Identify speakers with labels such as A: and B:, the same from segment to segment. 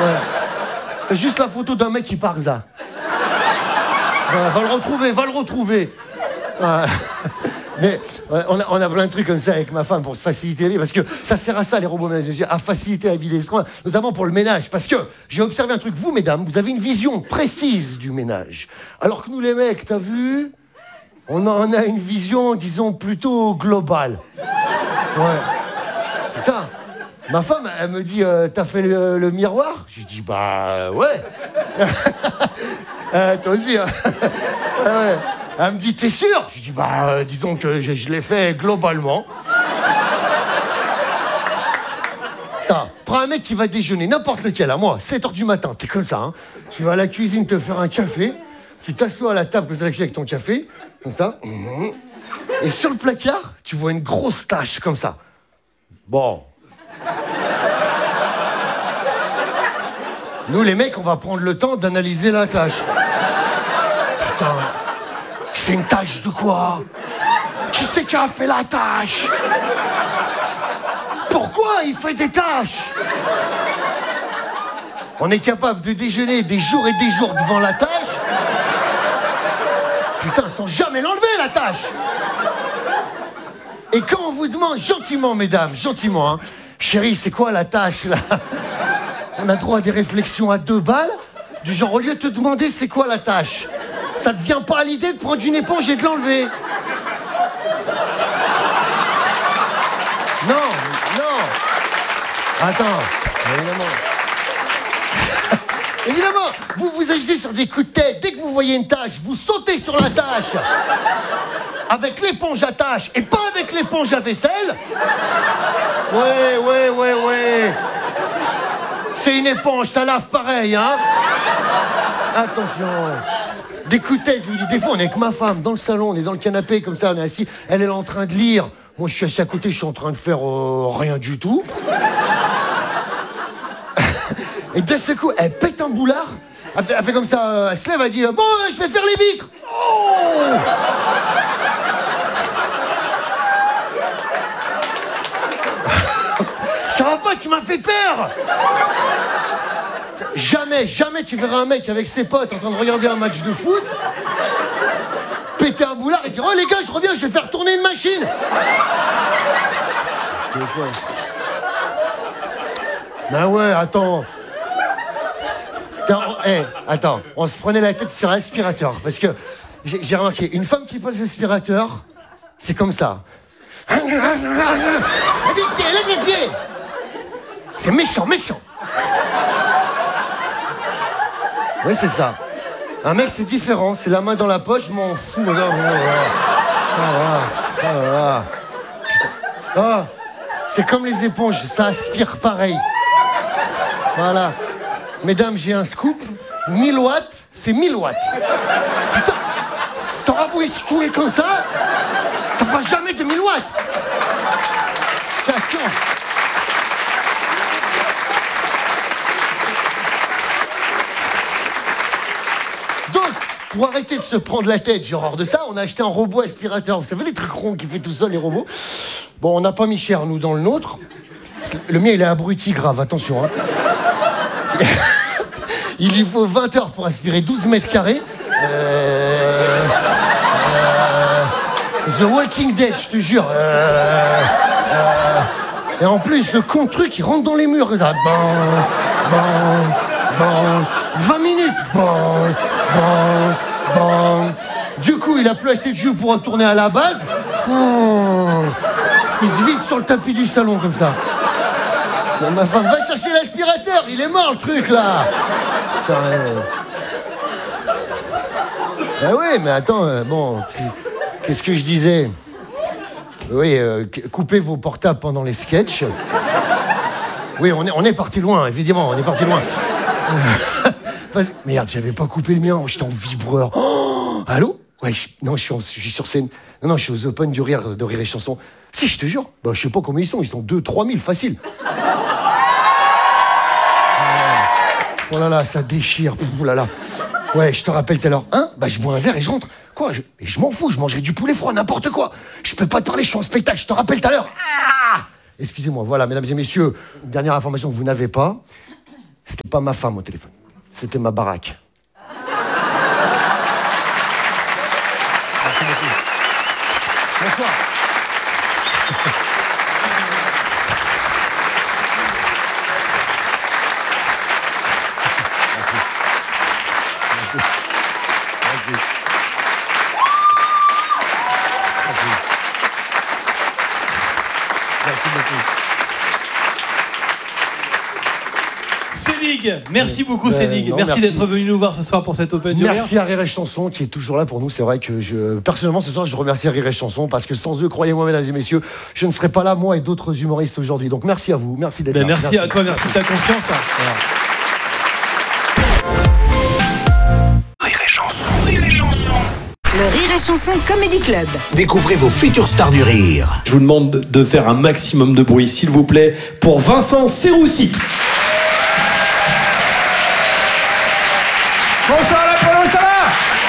A: Ouais. T'as juste la photo d'un mec qui part comme ça. Ouais, va le retrouver. Ouais. Mais on a plein de trucs comme ça avec ma femme pour se faciliter la vie, parce que ça sert à ça, les robots ménagers, à faciliter la vie des êtres humains, notamment pour le ménage. Parce que j'ai observé un truc, vous, mesdames, vous avez une vision précise du ménage. Alors que nous, les mecs, t'as vu, on a une vision, disons, plutôt globale. Ouais. C'est ça. Ma femme, elle me dit, t'as fait le miroir? J'ai dit, bah, ouais. Toi aussi, hein. Ouais. Elle me dit, t'es sûr? Je dis, bah, disons que je l'ai fait globalement. Prends un mec qui va déjeuner, n'importe lequel, à moi, 7h du matin, t'es comme ça, hein. Tu vas à la cuisine te faire un café, tu t'assois à la table avec ton café, comme ça. Et sur le placard, tu vois une grosse tache, comme ça. Bon. Nous, les mecs, on va prendre le temps d'analyser la tache. Putain. C'est une tâche de quoi? Qui c'est qui a fait la tâche? Pourquoi il fait des tâches? On est capable de déjeuner des jours et des jours devant la tâche. Putain, sans jamais l'enlever, la tâche. Et quand on vous demande, gentiment, mesdames, gentiment, hein, chérie, c'est quoi la tâche, là? On a droit à des réflexions à 2 balles, du genre, au lieu de te demander c'est quoi la tâche, ça te vient pas à l'idée de prendre une éponge et de l'enlever? Non. Attends, évidemment, vous agissez sur des coups de tête. Dès que vous voyez une tâche, vous sautez sur la tâche avec l'éponge à tâche et pas avec l'éponge à vaisselle. Ouais. C'est une éponge, ça lave pareil, hein. Attention. Des coups de tête, je vous dis, des fois on est avec ma femme dans le salon, on est dans le canapé comme ça, on est assis, elle est en train de lire, moi je suis assis à côté, je suis en train de faire rien du tout. Et d'un seul coup, elle pète un boulard, elle fait comme ça, elle se lève, elle dit bon, je vais faire les vitres. Oh. Ça va pas, tu m'as fait peur. Jamais tu verras un mec avec ses potes en train de regarder un match de foot, péter un boulard et dire oh les gars, je reviens, je vais faire tourner une machine. Ben ouais, attends. Attends, on se prenait la tête sur l'aspirateur, parce que j'ai remarqué, une femme qui passe l'aspirateur, c'est comme ça. Lève les pieds. C'est méchant. Oui, c'est ça. Un mec, c'est différent. C'est la main dans la poche, je m'en fous. Ça va. Ah, c'est comme les éponges, ça aspire pareil. Voilà. Mesdames, j'ai un scoop. 1000 watts, c'est 1000 watts. Putain, t'auras beau secouer comme ça fera jamais de 1000 watts. C'est la science. Pour arrêter de se prendre la tête, j'ai horreur de ça, on a acheté un robot aspirateur. Vous savez, les trucs ronds qui fait tout seul, les robots. Bon, on n'a pas mis cher, nous, dans le nôtre. Le mien, il est abruti grave, attention. Hein. Il lui faut 20 heures pour aspirer 12 mètres carrés. The Walking Dead, je te jure. Et en plus, le con truc, il rentre dans les murs. Ça. 20 minutes. Du coup, il a plus assez de jus pour retourner à la base. Il se vide sur le tapis du salon comme ça. Ma femme va chercher l'aspirateur, il est mort le truc là. Ah oui, mais attends, qu'est-ce que je disais? Oui, coupez vos portables pendant les sketchs. Oui, on est parti loin, évidemment, on est parti loin. Merde, j'avais pas coupé le mien, j'étais en vibreur. Oh, allô? Ouais, je suis sur scène. Non, je suis aux Open de Rire et Chanson. Si, je te jure. Bah, je sais pas combien ils sont 2-3 000, facile. Oh là là, ça déchire. Oh là là. Ouais, je te rappelle tout à l'heure. Hein? Bah, je bois un verre et je rentre. Quoi? Je m'en fous, je mangerai du poulet froid, n'importe quoi. Je peux pas te parler, je suis en spectacle, je te rappelle tout à l'heure. Ah! Excusez-moi, voilà, mesdames et messieurs, une dernière information que vous n'avez pas. C'était pas ma femme au téléphone. C'était ma baraque. Merci beaucoup. Bonsoir.
B: Sélig, merci beaucoup Sélig. Merci d'être venu nous voir ce soir pour cette Open du Rire.
A: Merci à Rire et Chanson qui est toujours là pour nous. C'est vrai que personnellement ce soir je remercie Rire et Chanson parce que sans eux, croyez-moi mesdames et messieurs, je ne serais pas là moi et d'autres humoristes aujourd'hui. Donc merci à vous, merci d'être là.
B: Merci à toi, merci de ta confiance. Voilà.
C: Rire et Chanson, Rire et Chanson.
D: Le Rire et Chanson Comedy Club.
C: Découvrez vos futures stars du rire.
E: Je vous demande de faire un maximum de bruit, s'il vous plaît, pour Vincent Serroussi.
F: Bonsoir l'Apollo, ça va?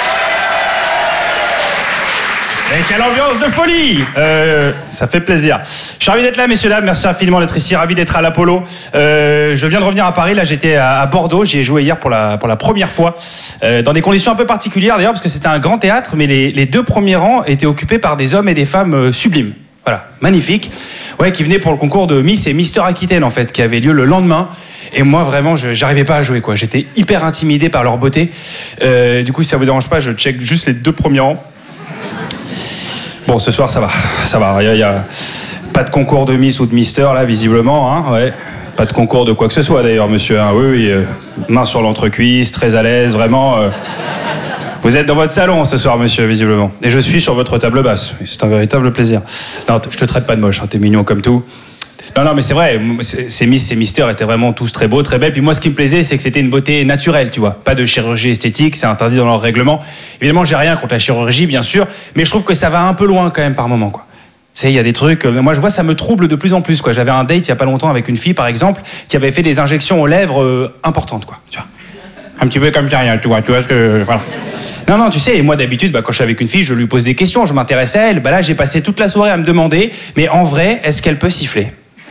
F: Et quelle ambiance de folie! Ça fait plaisir. Je suis ravi d'être là, messieurs, dames. Merci infiniment d'être ici. Ravi d'être à l'Apollo. Je viens de revenir à Paris. Là, j'étais à Bordeaux. J'y ai joué hier pour la première fois. Dans des conditions un peu particulières, d'ailleurs, parce que c'était un grand théâtre, mais les deux premiers rangs étaient occupés par des hommes et des femmes sublimes. Voilà, magnifique. Ouais, qui venaient pour le concours de Miss et Mister Aquitaine, en fait, qui avait lieu le lendemain. Et moi, vraiment, j'arrivais pas à jouer, quoi. J'étais hyper intimidé par leur beauté. Du coup, si ça vous dérange pas, je check juste les deux premiers rangs. Bon, ce soir, ça va. Ça va. Il y a pas de concours de Miss ou de Mister, là, visiblement, hein. Ouais. Pas de concours de quoi que ce soit, d'ailleurs, monsieur. Hein. Oui, main sur l'entrecuisse, très à l'aise, vraiment. Vous êtes dans votre salon ce soir, monsieur, visiblement. Et je suis sur votre table basse. C'est un véritable plaisir. Non, je te traite pas de moche, hein, t'es mignon comme tout. Non, mais c'est vrai, ces Miss, ces Misters étaient vraiment tous très beaux, très belles. Puis moi, ce qui me plaisait, c'est que c'était une beauté naturelle, tu vois. Pas de chirurgie esthétique, c'est interdit dans leur règlement. Évidemment, j'ai rien contre la chirurgie, bien sûr, mais je trouve que ça va un peu loin quand même par moment, quoi. Tu sais, il y a des trucs, moi je vois, ça me trouble de plus en plus, quoi. J'avais un date il y a pas longtemps avec une fille, par exemple, qui avait fait des injections aux lèvres importantes, quoi. Tu vois. Un petit peu comme ça, tu vois ce que... Voilà. Non, tu sais, moi d'habitude, quand je suis avec une fille, je lui pose des questions, je m'intéresse à elle. Là, j'ai passé toute la soirée à me demander, mais en vrai, est-ce qu'elle peut siffler?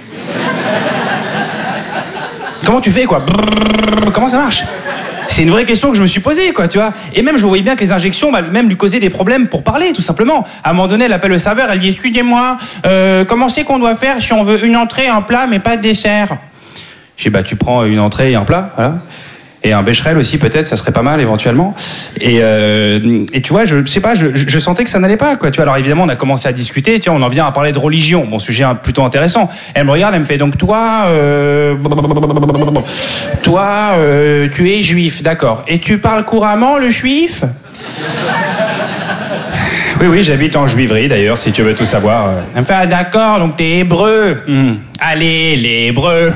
F: Comment tu fais, quoi? Comment ça marche? C'est une vraie question que je me suis posée, quoi, tu vois. Et même, je voyais bien que les injections, même lui causaient des problèmes pour parler, tout simplement. À un moment donné, elle appelle le serveur, elle dit, excusez-moi, comment c'est qu'on doit faire si on veut une entrée, un plat, mais pas de dessert? Je dis, tu prends une entrée et un plat, voilà. Et un bécherel aussi, peut-être, ça serait pas mal, éventuellement. Et tu vois, je sais pas, je sentais que ça n'allait pas, quoi. Tu vois, alors évidemment, on a commencé à discuter, tu vois, on en vient à parler de religion. Bon, sujet plutôt intéressant. Elle me regarde, elle me fait, donc toi, tu es juif, d'accord. Et tu parles couramment le juif? Oui, j'habite en juiverie, d'ailleurs, si tu veux tout savoir. Elle me fait, d'accord, donc t'es hébreu. Allez, les hébreux.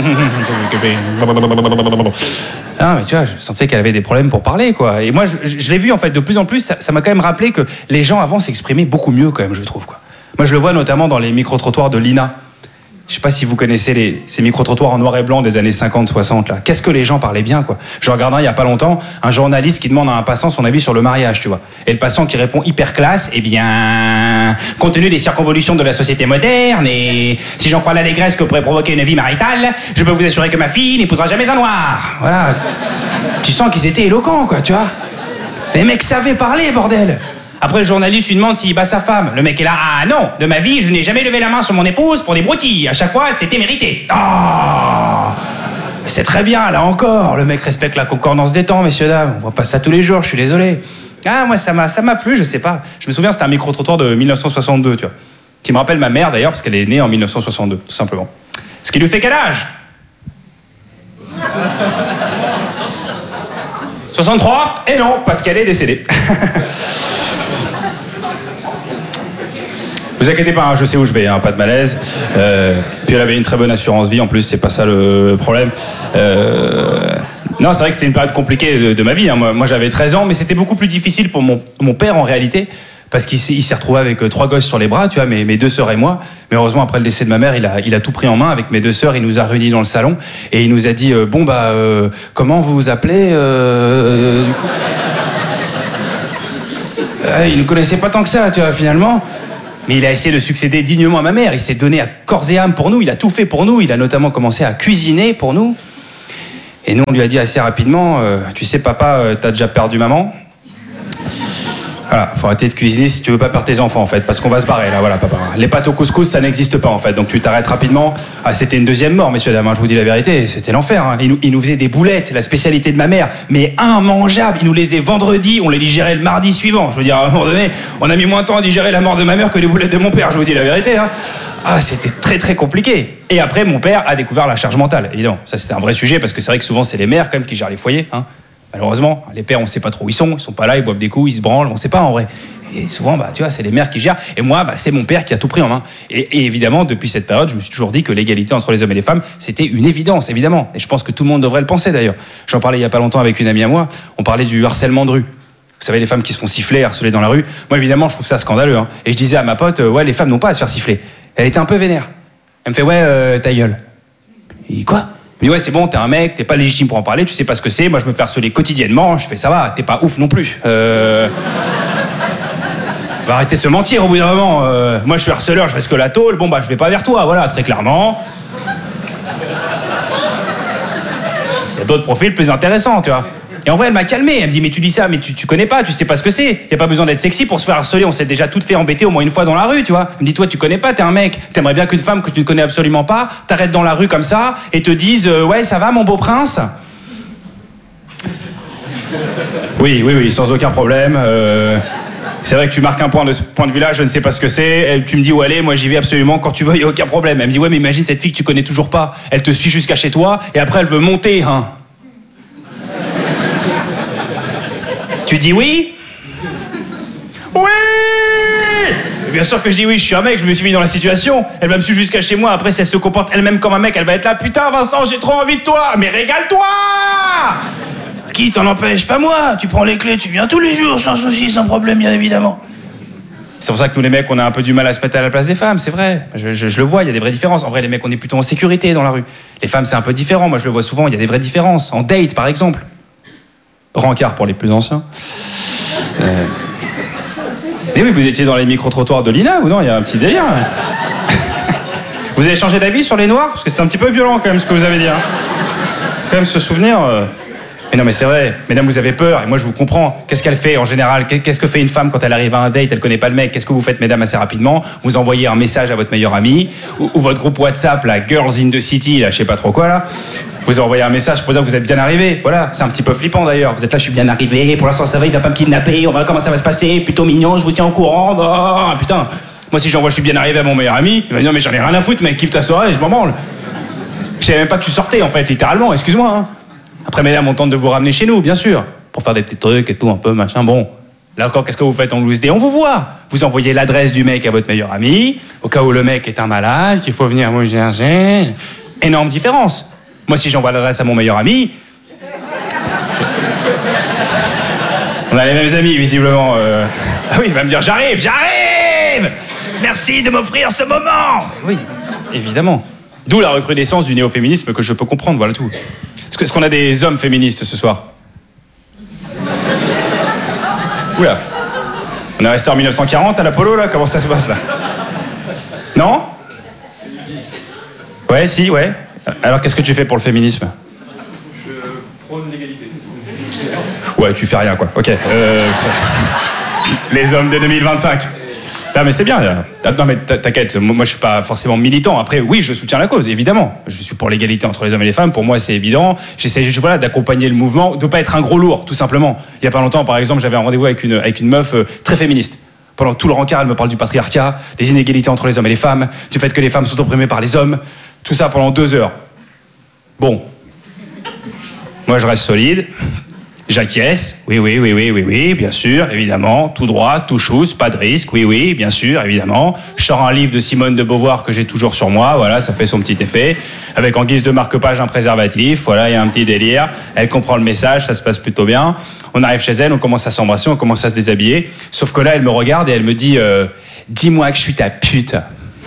F: Ah, mais tu vois, je sentais qu'elle avait des problèmes pour parler, quoi. Et moi, je l'ai vu, en fait, de plus en plus, ça m'a quand même rappelé que les gens avant s'exprimaient beaucoup mieux, quand même, je trouve, quoi. Moi, je le vois notamment dans les micro-trottoirs de l'INA. Je sais pas si vous connaissez ces micro-trottoirs en noir et blanc des années 50-60, là. Qu'est-ce que les gens parlaient bien, quoi. Je regardais il y a pas longtemps un journaliste qui demande à un passant son avis sur le mariage, tu vois. Et le passant qui répond hyper classe, eh bien, compte tenu des circonvolutions de la société moderne et si j'en crois l'allégresse que pourrait provoquer une vie maritale, je peux vous assurer que ma fille n'épousera jamais un noir. Voilà. Tu sens qu'ils étaient éloquents, quoi, tu vois. Les mecs savaient parler, bordel. Après, le journaliste lui demande s'il bat sa femme. Le mec est là, ah non, de ma vie, je n'ai jamais levé la main sur mon épouse pour des broutilles. À chaque fois, c'était mérité. Ah, c'est très bien, là encore. Le mec respecte la concordance des temps, messieurs, dames. On voit pas ça tous les jours, je suis désolé. Ah, moi, ça m'a plu, je sais pas. Je me souviens, c'était un micro-trottoir de 1962, tu vois. Qui me rappelle ma mère, d'ailleurs, parce qu'elle est née en 1962, tout simplement. Ce qui lui fait quel âge? 63? Et non, parce qu'elle est décédée. Vous inquiétez pas, hein, je sais où je vais, hein, pas de malaise. Puis elle avait une très bonne assurance vie, en plus, c'est pas ça le problème. Non, c'est vrai que c'était une période compliquée de ma vie. Hein. Moi, j'avais 13 ans, mais c'était beaucoup plus difficile pour mon père, en réalité, parce qu'il s'est retrouvé avec 3 gosses sur les bras, tu vois, mes 2 sœurs et moi. Mais heureusement, après le décès de ma mère, il a tout pris en main avec mes 2 sœurs. Il nous a réunis dans le salon et il nous a dit comment vous vous appelez du coup il ne connaissait pas tant que ça, tu vois, finalement. Mais il a essayé de succéder dignement à ma mère. Il s'est donné à corps et âme pour nous. Il a tout fait pour nous. Il a notamment commencé à cuisiner pour nous. Et nous, on lui a dit assez rapidement, tu sais papa, t'as déjà perdu maman. Voilà, faut arrêter de cuisiner si tu veux pas perdre tes enfants en fait, parce qu'on va se barrer là, voilà papa. Les pâtes au couscous, ça n'existe pas en fait, donc tu t'arrêtes rapidement. Ah, c'était une deuxième mort, messieurs dames, hein, je vous dis la vérité, c'était l'enfer. Hein. Il nous faisait des boulettes, la spécialité de ma mère, mais immangeables. Il nous les faisait vendredi, on les digérait le mardi suivant. Je veux dire, à un moment donné, on a mis moins de temps à digérer la mort de ma mère que les boulettes de mon père, je vous dis la vérité. Hein. Ah, c'était très très compliqué. Et après, mon père a découvert la charge mentale, évidemment. Ça, c'était un vrai sujet, parce que c'est vrai que souvent, c'est les mères quand même qui gèrent les foyers. Hein. Malheureusement, les pères, on sait pas trop où ils sont pas là, ils boivent des coups, ils se branlent, on sait pas en vrai. Et souvent, bah, tu vois, c'est les mères qui gèrent. Et moi, bah, c'est mon père qui a tout pris en main. Et évidemment, depuis cette période, je me suis toujours dit que l'égalité entre les hommes et les femmes, c'était une évidence, évidemment. Et je pense que tout le monde devrait le penser, d'ailleurs. J'en parlais il y a pas longtemps avec une amie à moi. On parlait du harcèlement de rue. Vous savez, les femmes qui se font siffler, harceler dans la rue. Moi, évidemment, je trouve ça scandaleux. Hein. Et je disais à ma pote, ouais, les femmes n'ont pas à se faire siffler. Elle était un peu vénère. Elle me fait, ouais, ta gueule. Et quoi ? Je dis, ouais, c'est bon, t'es un mec, t'es pas légitime pour en parler, tu sais pas ce que c'est. Moi, je me fais harceler quotidiennement. Je fais, ça va, t'es pas ouf non plus. Va arrêter de se mentir au bout d'un moment. Moi, je suis harceleur, je risque la tôle. Bon, bah, je vais pas vers toi, voilà, très clairement. Il y a d'autres profils plus intéressants, tu vois. Et en vrai, elle m'a calmé. Elle me dit, mais tu dis ça, mais tu connais pas, tu sais pas ce que c'est. Y a pas besoin d'être sexy pour se faire harceler. On s'est déjà toutes fait embêter au moins une fois dans la rue, tu vois. Elle me dit, toi, tu connais pas, t'es un mec. T'aimerais bien qu'une femme que tu ne connais absolument pas t'arrête dans la rue comme ça et te dise, ouais, ça va, mon beau prince. Oui, sans aucun problème. C'est vrai que tu marques un point de ce point de vue-là, je ne sais pas ce que c'est. Tu me dis où aller, moi j'y vais absolument quand tu veux, il n'y a aucun problème. Elle me dit, ouais, mais imagine cette fille que tu connais toujours pas. Elle te suit jusqu'à chez toi et après elle veut monter, hein. Tu dis oui ? Oui ! Bien sûr que je dis oui, je suis un mec, je me suis mis dans la situation. Elle va me suivre jusqu'à chez moi, après si elle se comporte elle-même comme un mec, elle va être là, putain Vincent, j'ai trop envie de toi, mais régale-toi ! Qui t'en empêche? Pas moi. Tu prends les clés, tu viens tous les jours, sans souci, sans problème, bien évidemment. C'est pour ça que nous les mecs, on a un peu du mal à se mettre à la place des femmes, c'est vrai. Je le vois, il y a des vraies différences. En vrai, les mecs, on est plutôt en sécurité dans la rue. Les femmes, c'est un peu différent. Moi, je le vois souvent, il y a des vraies différences. En date, par exemple. Rencard pour les plus anciens. Mais oui, vous étiez dans les micro-trottoirs de l'INA, ou non? Il y a un petit délire. Vous avez changé d'avis sur les noirs? Parce que c'est un petit peu violent, quand même, ce que vous avez dit. Hein. Quand même, se souvenir... Mais non, mais c'est vrai, mesdames, vous avez peur, et moi je vous comprends. Qu'est-ce qu'elle fait en général? Qu'est-ce que fait une femme quand elle arrive à un date, elle connaît pas le mec? Qu'est-ce que vous faites, mesdames, assez rapidement? Vous envoyez un message à votre meilleur ami, ou votre groupe WhatsApp, la Girls in the City, là, je sais pas trop quoi, là. Vous envoyez un message pour dire que vous êtes bien arrivé. Voilà, c'est un petit peu flippant d'ailleurs. Vous êtes là, je suis bien arrivé, pour l'instant ça va, il va pas me kidnapper, on va voir comment ça va se passer, plutôt mignon, je vous tiens au courant. Oh, putain. Moi, si j'envoie je suis bien arrivé à mon meilleur ami, il va dire, mais j'en ai rien à foutre, mec, kiffe ta soirée, je m'en branle. Je savais même pas que tu sortais, en fait, littéralement, excuse-moi, hein. Après, mesdames, on tente de vous ramener chez nous, bien sûr, pour faire des petits trucs et tout, un peu, machin. Bon, là encore, qu'est-ce que vous faites en loose day? On vous voit. Vous envoyez l'adresse du mec à votre meilleur ami, au cas où le mec est un malade, qu'il faut venir vous chercher. Énorme différence. Moi, si j'envoie l'adresse à mon meilleur ami... On a les mêmes amis, visiblement. Ah oui, il va me dire, j'arrive! Merci de m'offrir ce moment! Oui, évidemment. D'où la recrudescence du néo-féminisme que je peux comprendre, voilà tout. Est-ce qu'on a des hommes féministes ce soir? Oula. On est resté en 1940 à l'Apollo, là? Comment ça se passe, là? Non? Ouais, si, ouais. Alors, qu'est-ce que tu fais pour le féminisme?
G: Je prône l'égalité.
F: Ouais, tu fais rien, quoi. Ok. Les hommes de 2025. Non, mais c'est bien. Non, mais t'inquiète, moi je suis pas forcément militant. Après, oui, je soutiens la cause, évidemment. Je suis pour l'égalité entre les hommes et les femmes. Pour moi, c'est évident. J'essaie juste d'accompagner le mouvement, de pas être un gros lourd, tout simplement. Il y a pas longtemps, par exemple, j'avais un rendez-vous avec une meuf très féministe. Pendant tout le rencard, elle me parle du patriarcat, des inégalités entre les hommes et les femmes, du fait que les femmes sont opprimées par les hommes. Tout ça pendant 2 heures. Bon. Moi, je reste solide. J'acquiesce, oui, bien sûr, évidemment, tout droit, tout chousse, pas de risque, oui, bien sûr, évidemment. Je sors un livre de Simone de Beauvoir que j'ai toujours sur moi, voilà, ça fait son petit effet. Avec en guise de marque-page un préservatif, voilà, il y a un petit délire. Elle comprend le message, ça se passe plutôt bien. On arrive chez elle, on commence à s'embrasser, on commence à se déshabiller. Sauf que là, elle me regarde et elle me dit dis-moi que je suis ta pute.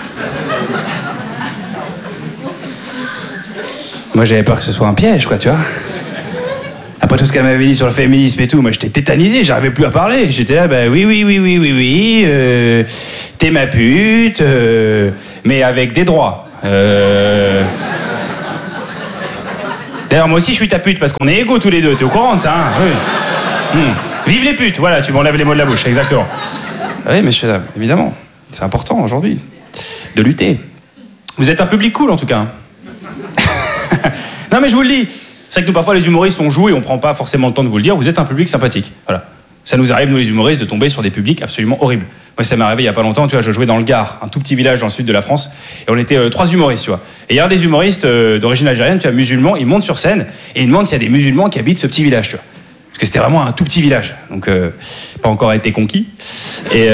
F: Moi, j'avais peur que ce soit un piège, quoi, tu vois. Après tout ce qu'elle m'avait dit sur le féminisme et tout, moi j'étais tétanisé, j'arrivais plus à parler. J'étais là, bah oui, t'es ma pute, mais avec des droits. D'ailleurs, moi aussi, je suis ta pute parce qu'on est égaux tous les deux. T'es au courant de ça, hein? Oui. Vive les putes, voilà, tu m'enlèves les mots de la bouche, exactement. Oui, messieurs, dames, évidemment. C'est important aujourd'hui de lutter. Vous êtes un public cool, en tout cas. Non, mais je vous le dis. C'est vrai que nous, parfois, les humoristes, on joue et on prend pas forcément le temps de vous le dire. Vous êtes un public sympathique. Voilà. Ça nous arrive, nous, les humoristes, de tomber sur des publics absolument horribles. Moi, ça m'est arrivé il y a pas longtemps, tu vois, je jouais dans le Gard, un tout petit village dans le sud de la France, et on était 3 humoristes, tu vois. Et il y a un des humoristes d'origine algérienne, tu vois, musulman, il monte sur scène et il demande s'il y a des musulmans qui habitent ce petit village, tu vois. Parce que c'était vraiment un tout petit village, donc pas encore été conquis. Et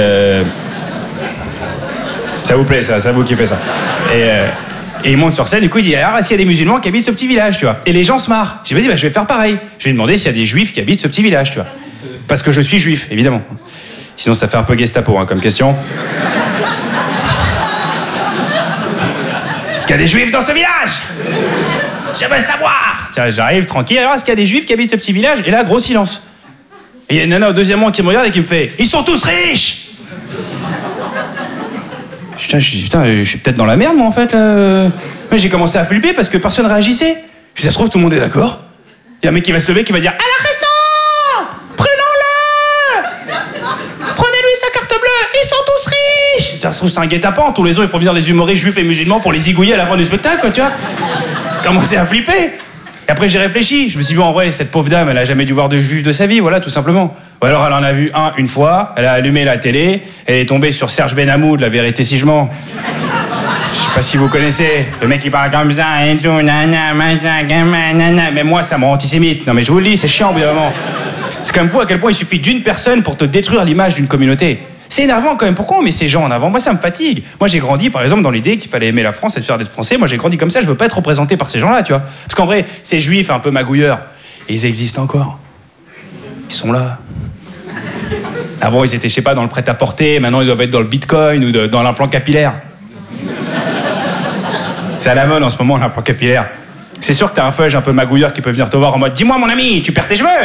F: ça vous plaît, ça, c'est vous qui fait ça. Et il monte sur scène, du coup il dit alors est-ce qu'il y a des musulmans qui habitent ce petit village, tu vois. Et les gens se marrent. J'ai dit vas-y, je vais faire pareil. Je vais demander s'il y a des juifs qui habitent ce petit village, tu vois. Parce que je suis juif, évidemment. Sinon ça fait un peu Gestapo hein, comme question. Est-ce qu'il y a des juifs dans ce village? J'aimerais savoir. Tiens, j'arrive tranquille. Alors est-ce qu'il y a des juifs qui habitent ce petit village? Et là, gros silence. Et il y a une nana au deuxième rang qui me regarde et qui me fait ils sont tous riches. Putain, je suis peut-être dans la merde, moi, en fait, là. J'ai commencé à flipper parce que personne réagissait. Puis ça se trouve, tout le monde est d'accord. Il y a un mec qui va se lever qui va dire à la raison, prenons-le. Prenez-lui sa carte bleue, ils sont tous riches. Putain, ça se trouve, c'est un guet-apens. Tous les ans, ils font venir des humoristes juifs et musulmans pour les zigouiller à la fin du spectacle, quoi, tu vois. J'ai commencé à flipper. Et après, j'ai réfléchi. Je me suis dit, bon, en vrai, cette pauvre dame, elle a jamais dû voir de juif de sa vie, voilà, tout simplement. Ou alors, elle en a vu un une fois, elle a allumé la télé, elle est tombée sur Serge Benamou de La Vérité si je mens. Je sais pas si vous connaissez, le mec qui parle comme ça et tout, nana, nana. Mais moi, ça me rend antisémite. Non, mais je vous le dis, c'est chiant, évidemment. C'est quand même fou à quel point il suffit d'une personne pour te détruire l'image d'une communauté. C'est énervant quand même. Pourquoi on met ces gens en avant? Moi, ça me fatigue. Moi, j'ai grandi, par exemple, dans l'idée qu'il fallait aimer la France et de faire d'être français. Moi, j'ai grandi comme ça. Je veux pas être représenté par ces gens-là, tu vois. Parce qu'en vrai, ces juifs un peu magouilleurs, ils existent encore. Ils sont là. Avant, ils étaient, je sais pas, dans le prêt-à-porter. Maintenant, ils doivent être dans le bitcoin ou dans l'implant capillaire. C'est à la mode en ce moment, l'implant capillaire. C'est sûr que t'as un feuge un peu magouilleur qui peut venir te voir en mode dis-moi, mon ami, tu perds tes cheveux?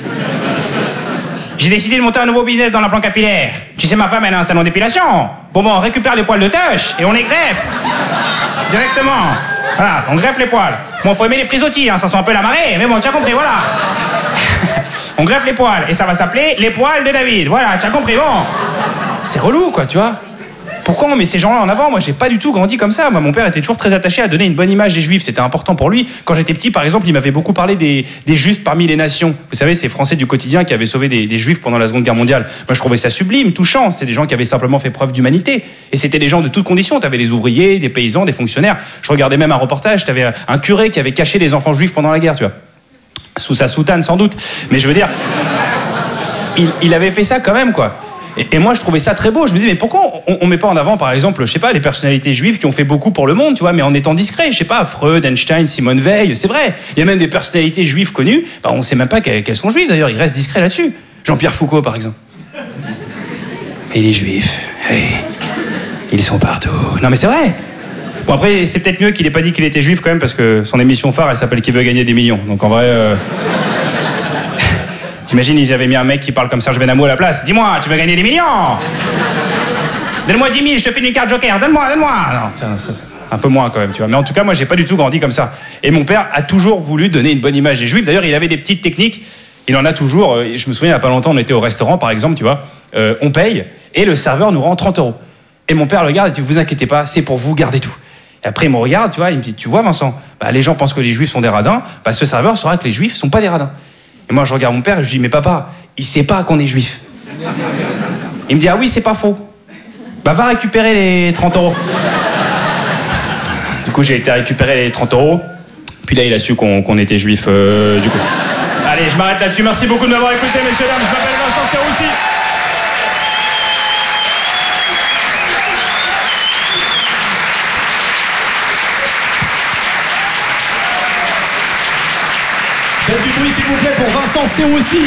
F: J'ai décidé de monter un nouveau business dans l'implant capillaire. Tu sais, ma femme, elle a un salon d'épilation. Bon, on récupère les poils de touche et on les greffe. Directement. Voilà, on greffe les poils. Bon, faut aimer les frisottis, hein, ça sent un peu la marée, mais bon, tu as compris, voilà. On greffe les poils et ça va s'appeler les poils de David. Voilà, tu as compris, bon. C'est relou, quoi, tu vois. Pourquoi on met ces gens-là en avant? Moi, j'ai pas du tout grandi comme ça. Moi, mon père était toujours très attaché à donner une bonne image des Juifs. C'était important pour lui. Quand j'étais petit, par exemple, il m'avait beaucoup parlé des Justes parmi les nations. Vous savez, ces Français du quotidien qui avaient sauvé des Juifs pendant la Seconde Guerre mondiale. Moi, je trouvais ça sublime, touchant. C'est des gens qui avaient simplement fait preuve d'humanité. Et c'était des gens de toutes conditions. T'avais des ouvriers, des paysans, des fonctionnaires. Je regardais même un reportage. T'avais un curé qui avait caché des enfants juifs pendant la guerre, tu vois. Sous sa soutane, sans doute. Mais je veux dire, il avait fait ça quand même, quoi. Et moi, je trouvais ça très beau. Je me disais, mais pourquoi on met pas en avant, par exemple, je sais pas, les personnalités juives qui ont fait beaucoup pour le monde, tu vois, mais en étant discrets. Je sais pas, Freud, Einstein, Simone Veil, c'est vrai. Il y a même des personnalités juives connues. Bah, on sait même pas qu'elles sont juives, d'ailleurs. Ils restent discrets là-dessus. Jean-Pierre Foucault, par exemple. Et les juifs, oui, ils sont partout. Non, mais c'est vrai. Bon, après, c'est peut-être mieux qu'il ait pas dit qu'il était juif quand même, parce que son émission phare, elle s'appelle Qui veut gagner des millions. Donc en vrai... T'imagines, ils avaient mis un mec qui parle comme Serge Benamou à la place. Dis-moi, tu veux gagner des millions? Donne-moi 10 000, je te file une carte joker. Donne-moi. Non, ça, un peu moins quand même, tu vois. Mais en tout cas, moi, j'ai pas du tout grandi comme ça. Et mon père a toujours voulu donner une bonne image des Juifs. D'ailleurs, il avait des petites techniques. Il en a toujours. Je me souviens, il y a pas longtemps, on était au restaurant, par exemple, tu vois. On paye et le serveur nous rend 30 €. Et mon père le regarde et dit, vous inquiétez pas, c'est pour vous, gardez tout. Et après, il me regarde, tu vois, il me dit, tu vois, Vincent, bah, les gens pensent que les Juifs sont des radins. Bah, ce serveur saura que les Juifs sont pas des radins. Et moi, je regarde mon père et je dis, mais papa, il sait pas qu'on est juif. Il me dit, ah oui, c'est pas faux. Bah, va récupérer les 30 €. Du coup, j'ai été récupérer les 30 €. Puis là, il a su qu'on était juif, du coup. Allez, je m'arrête là-dessus. Merci beaucoup de m'avoir écouté, messieurs, dames. Je m'appelle Vincent Serroussi.
B: Faites du bruit s'il vous plaît pour Vincent Serroussi.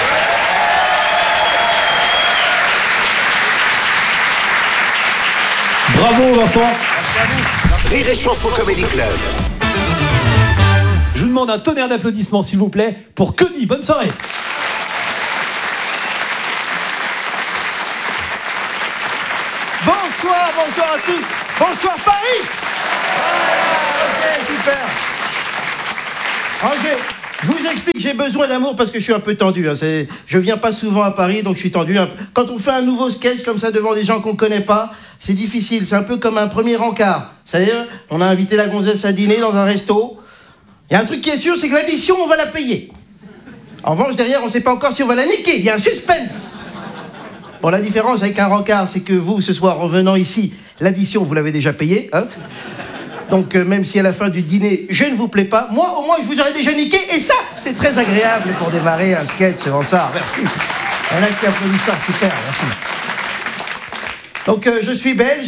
B: Bravo Vincent.
C: Rire et Chanson Comedy Club.
B: Je vous demande un tonnerre d'applaudissements s'il vous plaît pour Cody. Bonne soirée.
A: Bonsoir à tous. Bonsoir Paris. Ok, super.
H: Alors, je vous explique, j'ai besoin d'amour parce que je suis un peu tendu. Hein. Je viens pas souvent à Paris, donc je suis tendu. Quand on fait un nouveau sketch comme ça devant des gens qu'on connaît pas, c'est difficile. C'est un peu comme un premier encart. C'est-à-dire, on a invité la gonzesse à dîner dans un resto. Il y a un truc qui est sûr, c'est que l'addition, on va la payer. En revanche, derrière, on ne sait pas encore si on va la niquer. Il y a un suspense. Bon, la différence avec un rencard, c'est que vous, ce soir, en venant ici, l'addition, vous l'avez déjà payée. Hein. Donc, même si à la fin du dîner, je ne vous plais pas, moi, au moins, je vous aurais déjà niqué. Et ça, c'est très agréable pour démarrer un sketch en ça. Merci. Il y en a qui applaudissent ça, super, merci. Donc, je suis belge.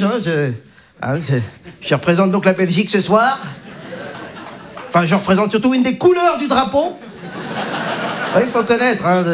H: Je représente donc la Belgique ce soir. Enfin, je représente surtout une des couleurs du drapeau. Oui, il faut connaître. Hein,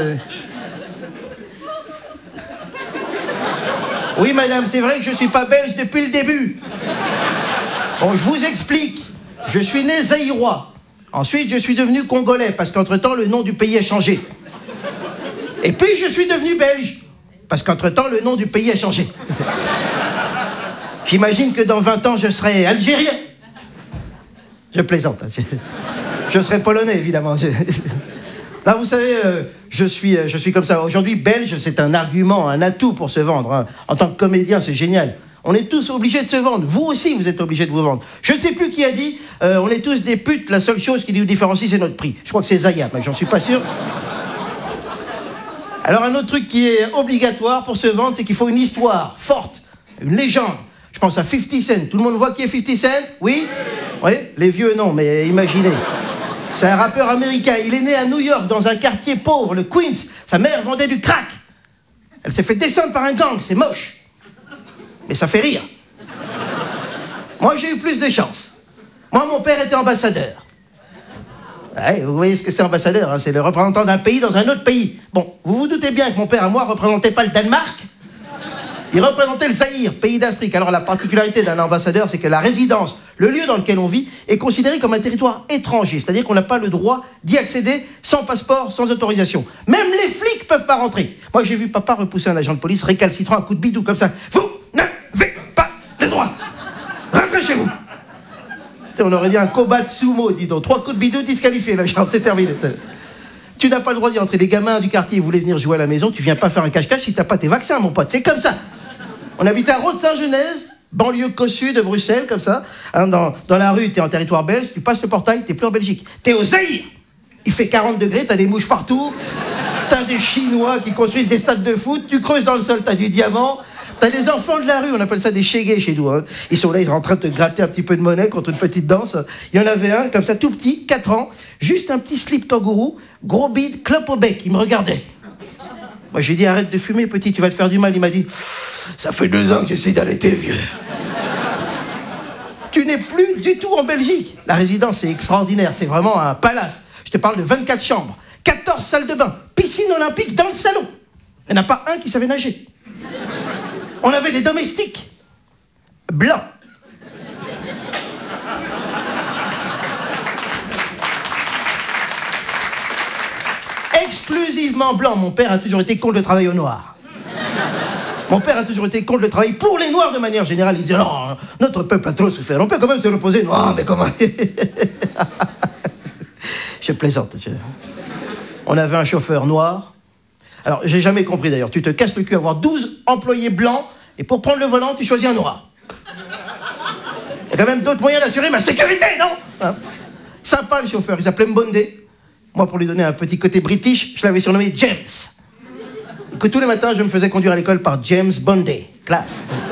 H: Oui, madame, c'est vrai que je ne suis pas belge depuis le début. Bon, je vous explique. Je suis né zaïrois. Ensuite, je suis devenu congolais, parce qu'entre-temps, le nom du pays a changé. Et puis, je suis devenu belge, parce qu'entre-temps, le nom du pays a changé. J'imagine que dans 20 ans, je serai algérien. Je plaisante. Je serai polonais, évidemment. Là, vous savez, je suis comme ça. Aujourd'hui, belge, c'est un argument, un atout pour se vendre. Hein. En tant que comédien, c'est génial. On est tous obligés de se vendre. Vous aussi, vous êtes obligés de vous vendre. Je ne sais plus qui a dit, on est tous des putes, la seule chose qui nous différencie, c'est notre prix. Je crois que c'est Zaya, mais j'en suis pas sûr. Alors, un autre truc qui est obligatoire pour se vendre, c'est qu'il faut une histoire forte, une légende. Je pense à 50 Cent. Tout le monde voit qui est 50 Cent? Oui? Oui? Les vieux, non, mais imaginez. C'est un rappeur américain. Il est né à New York, dans un quartier pauvre, le Queens. Sa mère vendait du crack. Elle s'est fait descendre par un gang, c'est moche. Mais ça fait rire. Moi, j'ai eu plus de chance. Moi, mon père était ambassadeur. Ouais, vous voyez ce que c'est ambassadeur, hein, c'est le représentant d'un pays dans un autre pays. Bon, vous vous doutez bien que mon père, à moi, représentait pas le Danemark. Il représentait le Zaïre, pays d'Afrique. Alors la particularité d'un ambassadeur, c'est que la résidence, le lieu dans lequel on vit, est considéré comme un territoire étranger. C'est-à-dire qu'on n'a pas le droit d'y accéder sans passeport, sans autorisation. Même les flics peuvent pas rentrer. Moi, j'ai vu papa repousser un agent de police récalcitrant un coup de bidou comme ça. Vous n'avez pas le droit. Rentrez chez vous. On aurait dit un combat de sumo, dis donc. 3 coups de bidou disqualifiés, l'agent, c'est terminé. Tu n'as pas le droit d'y entrer. Les gamins du quartier voulaient venir jouer à la maison. Tu viens pas faire un cache-cache si t'as pas tes vaccins, mon pote. C'est comme ça. On habitait à Rode-Saint-Genèse, banlieue cossue de Bruxelles, comme ça. Hein, dans la rue, t'es en territoire belge. Tu passes le portail, t'es plus en Belgique. T'es au Zaïre. Il fait 40 degrés, t'as des mouches partout. T'as des Chinois qui construisent des stades de foot. Tu creuses dans le sol, t'as du diamant. T'as des enfants de la rue, on appelle ça des chégués chez nous. Hein. Ils sont là, ils sont en train de te gratter un petit peu de monnaie contre une petite danse. Il y en avait un, comme ça, tout petit, 4 ans, juste un petit slip kangourou, gros bide, clope au bec. Il me regardait. Moi, j'ai dit, arrête de fumer, petit, tu vas te faire du mal. Il m'a dit, ça fait 2 ans que j'essaie d'allaiter, vieux. Tu n'es plus du tout en Belgique. La résidence, c'est extraordinaire, c'est vraiment un palace. Je te parle de 24 chambres, 14 salles de bain, piscine olympique dans le salon. Il n'y en a pas un qui savait nager. On avait des domestiques blancs. Exclusivement blancs. Mon père a toujours été contre le travail au noir. Mon père a toujours été contre le travail pour les noirs de manière générale. Il disait non, notre peuple a trop souffert. On peut quand même se reposer. Non, mais comment? Je plaisante. On avait un chauffeur noir. Alors, j'ai jamais compris d'ailleurs. Tu te casses le cul à avoir 12 employés blancs et pour prendre le volant, tu choisis un noir. Il y a quand même d'autres moyens d'assurer ma sécurité, non? Hein? Sympa le chauffeur, il s'appelait Mbondé. Moi, pour lui donner un petit côté british, je l'avais surnommé James. Et que tous les matins, je me faisais conduire à l'école par James Bondé. Classe.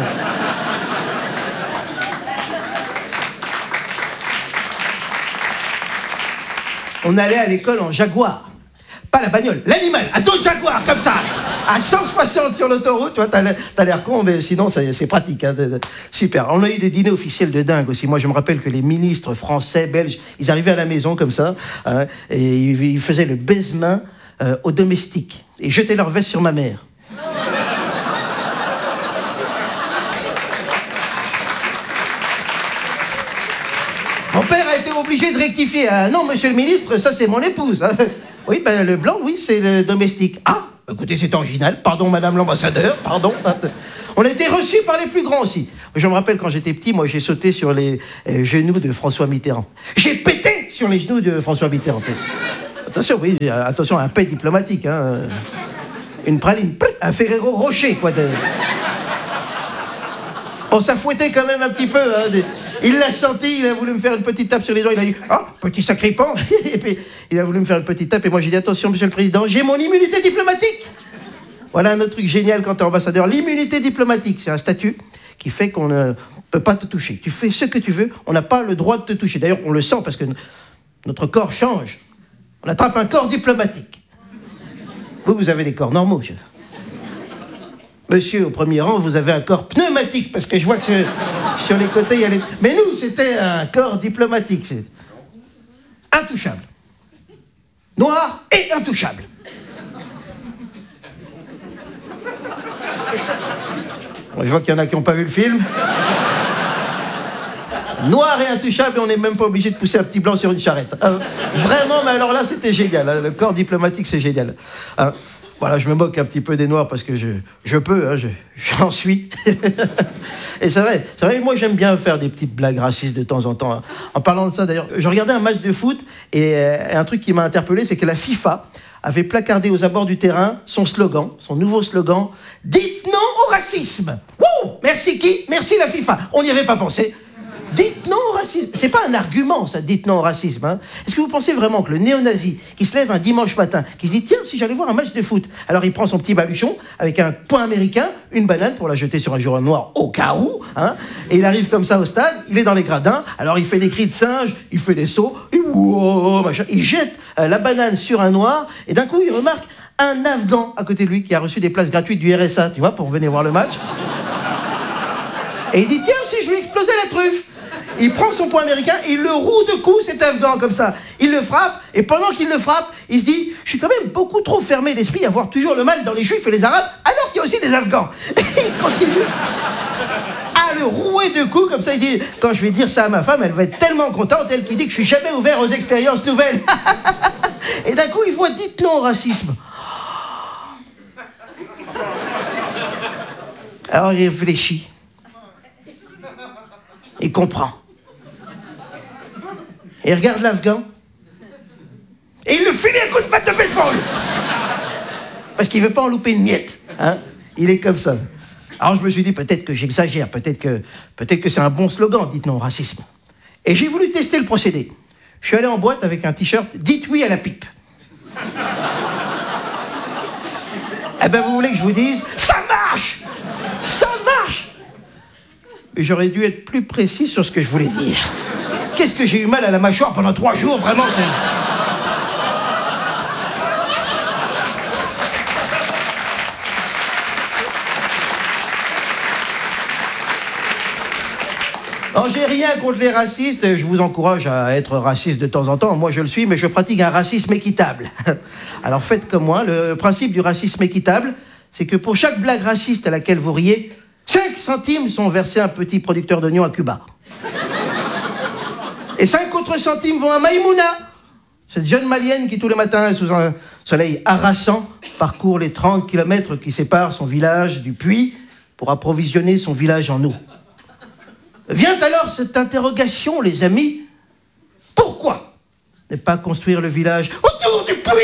H: On allait à l'école en Jaguar. Pas la bagnole, l'animal, à dos de Jaguar, comme ça, à 160 sur l'autoroute. Tu vois, t'as l'air con, mais sinon, c'est pratique. Hein, super. On a eu des dîners officiels de dingue aussi. Moi, je me rappelle que les ministres français, belges, ils arrivaient à la maison comme ça, hein, et ils faisaient le baise-main aux domestiques, et jetaient leur veste sur ma mère. Mon père a été obligé de rectifier. Non, monsieur le ministre, ça, c'est mon épouse. Hein. Oui, ben le blanc, oui, c'est le domestique. Ah, écoutez, c'est original. Pardon, madame l'ambassadeur, pardon. On a été reçus par les plus grands aussi. Je me rappelle quand j'étais petit, moi, j'ai sauté sur les genoux de François Mitterrand. J'ai pété sur les genoux de François Mitterrand. Attention, oui, attention, un paix diplomatique. Hein. Une praline, un Ferrero Rocher, quoi. Bon, ça fouettait quand même un petit peu. Hein. Il l'a senti, il a voulu me faire une petite tape sur les doigts. Il a dit « Oh, petit sacripant !» Et puis, il a voulu me faire une petite tape. Et moi, j'ai dit « Attention, monsieur le président, j'ai mon immunité diplomatique !» Voilà un autre truc génial quand tu es ambassadeur. L'immunité diplomatique, c'est un statut qui fait qu'on ne peut pas te toucher. Tu fais ce que tu veux, on n'a pas le droit de te toucher. D'ailleurs, on le sent parce que notre corps change. On attrape un corps diplomatique. Vous avez des corps normaux, monsieur. Monsieur, au premier rang, vous avez un corps pneumatique, parce que je vois que sur les côtés, il y a les... Mais nous, c'était un corps diplomatique. C'est intouchable. Noir et intouchable. Bon, je vois qu'il y en a qui n'ont pas vu le film. Noir et intouchable, et on n'est même pas obligé de pousser un petit blanc sur une charrette. Vraiment, mais alors là, c'était génial. Hein. Le corps diplomatique, c'est génial. Voilà, je me moque un petit peu des Noirs parce que je peux, hein, j'en suis. Et c'est vrai, moi j'aime bien faire des petites blagues racistes de temps en temps. Hein. En parlant de ça, d'ailleurs, je regardais un match de foot et un truc qui m'a interpellé, c'est que la FIFA avait placardé aux abords du terrain son slogan, son nouveau slogan « Dites non au racisme !» Wouh! Merci qui? Merci la FIFA. On n'y avait pas pensé. Dites non au racisme. C'est pas un argument, ça, dites non au racisme. Hein. Est-ce que vous pensez vraiment que le néo-nazi qui se lève un dimanche matin, qui se dit tiens, si j'allais voir un match de foot, alors il prend son petit baluchon avec un poing américain, une banane pour la jeter sur un joueur noir au cas où, hein, et il arrive comme ça au stade, il est dans les gradins, alors il fait des cris de singe, il fait des sauts, et wow, machin, il jette la banane sur un noir, et d'un coup il remarque un Afghan à côté de lui qui a reçu des places gratuites du RSA, tu vois, pour venir voir le match. Et il dit tiens, si je lui explosais la truffe. Il prend son poing américain et il le roue de coups, cet Afghan, comme ça. Il le frappe, et pendant qu'il le frappe, il se dit « Je suis quand même beaucoup trop fermé d'esprit à voir toujours le mal dans les Juifs et les Arabes, alors qu'il y a aussi des Afghans. » Et il continue à le rouer de coups, comme ça, il dit « Quand je vais dire ça à ma femme, elle va être tellement contente, elle qui dit que je suis jamais ouvert aux expériences nouvelles. » Et d'un coup, il voit « Dites non au racisme. » Alors il réfléchit. Il comprend. Et il regarde l'Afghan. Et il le finit à coup de batte de baseball. Parce qu'il ne veut pas en louper une miette. Hein. Il est comme ça. Alors je me suis dit, peut-être que j'exagère, peut-être que c'est un bon slogan, dites non au racisme. Et j'ai voulu tester le procédé. Je suis allé en boîte avec un t-shirt, dites oui à la pipe. Eh ben vous voulez que je vous dise, ça marche. Ça marche. Mais j'aurais dû être plus précis sur ce que je voulais dire. Qu'est-ce que j'ai eu mal à la mâchoire pendant 3 jours, vraiment. Alors, j'ai rien contre les racistes, je vous encourage à être raciste de temps en temps, moi je le suis, mais je pratique un racisme équitable. Alors faites comme moi, le principe du racisme équitable, c'est que pour chaque blague raciste à laquelle vous riez, 5 centimes sont versés à un petit producteur d'oignons à Cuba. Et 5 autres centimes vont à Maïmouna, cette jeune malienne qui tous les matins, sous un soleil harassant, parcourt les 30 km qui séparent son village du puits pour approvisionner son village en eau. Vient alors cette interrogation, les amis. Pourquoi ne pas construire le village autour du puits ?